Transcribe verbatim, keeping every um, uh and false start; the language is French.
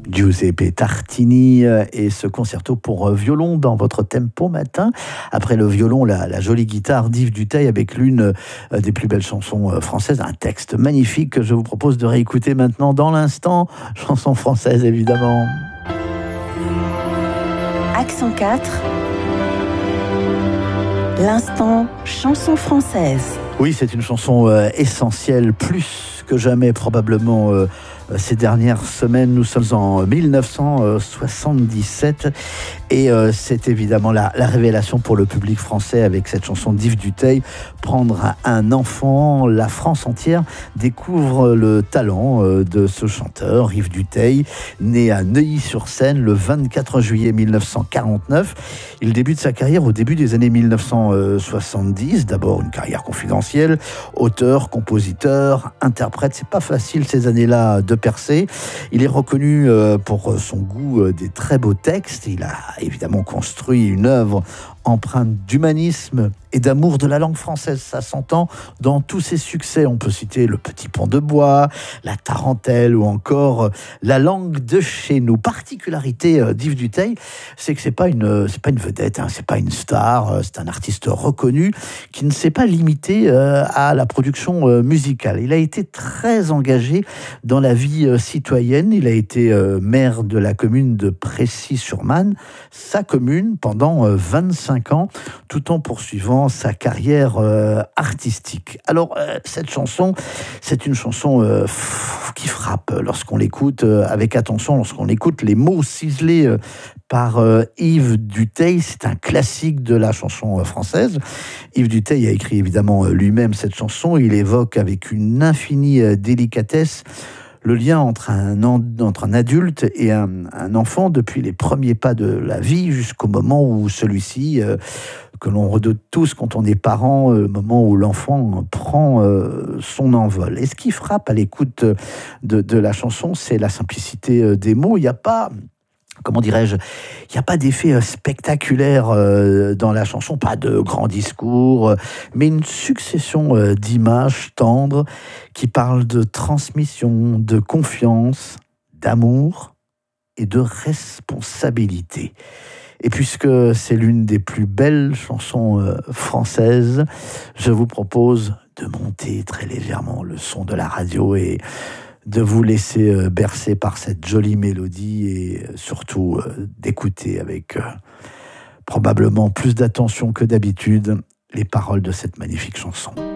Giuseppe Tartini et ce concerto pour violon dans votre tempo matin. Après le violon, la, la jolie guitare d'Yves Dutheil avec l'une des plus belles chansons françaises, un texte magnifique que je vous propose de réécouter maintenant dans l'instant. Chanson française évidemment. Accent quatre, l'instant chanson française. Oui, c'est une chanson euh, essentielle, plus que jamais probablement euh, ces dernières semaines. Nous sommes en mille neuf cent soixante-dix-sept et euh, c'est évidemment la, la révélation pour le public français avec cette chanson d'Yves Dutheil. Prendre un enfant, la France entière découvre le talent euh, de ce chanteur, Yves Dutheil, né à Neuilly-sur-Seine le vingt-quatre juillet mille neuf cent quarante-neuf. Il débute sa carrière au début des années mille neuf cent soixante-dix. D'abord une carrière confidentielle, auteur, compositeur, interprète. C'est pas facile ces années-là de percer. Il est reconnu pour son goût des très beaux textes. Il a évidemment construit une œuvre empreinte d'humanisme et d'amour de la langue française. Ça s'entend dans tous ses succès. On peut citer Le Petit Pont de Bois, La Tarentelle ou encore La langue de chez nous. Particularité d'Yves Dutheil, c'est que c'est pas une, c'est pas une vedette, hein, c'est pas une star, c'est un artiste reconnu qui ne s'est pas limité à la production musicale. Il a été très engagé dans la vie citoyenne. Il a été maire de la commune de Précy-sur-Marne, sa commune, pendant vingt-cinq ans, tout en poursuivant sa carrière euh, artistique. Alors, euh, cette chanson, c'est une chanson euh, qui frappe lorsqu'on l'écoute euh, avec attention, lorsqu'on écoute les mots ciselés euh, par euh, Yves Dutheil. C'est un classique de la chanson euh, française. Yves Dutheil a écrit évidemment euh, lui-même cette chanson. Il évoque avec une infinie euh, délicatesse le lien entre un, entre un adulte et un, un enfant depuis les premiers pas de la vie jusqu'au moment où celui-ci, euh, que l'on redoute tous quand on est parent, euh, le moment où l'enfant prend euh, son envol. Et ce qui frappe à l'écoute de, de la chanson, c'est la simplicité des mots. Il n'y a pas... Comment dirais-je, il n'y a pas d'effet spectaculaire dans la chanson, pas de grands discours, mais une succession d'images tendres qui parlent de transmission, de confiance, d'amour et de responsabilité. Et puisque c'est l'une des plus belles chansons françaises, je vous propose de monter très légèrement le son de la radio et de vous laisser bercer par cette jolie mélodie et surtout d'écouter avec probablement plus d'attention que d'habitude les paroles de cette magnifique chanson.